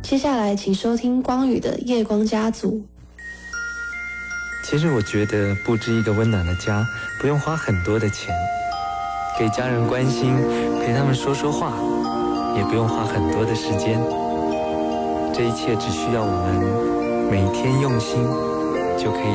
接下来请收听光宇的《夜光家族》。 其实我觉得布置一个温暖的家，不用花很多的钱，给家人关心，陪他们说说话，也不用花很多的时间。这一切只需要我们每天用心，就可以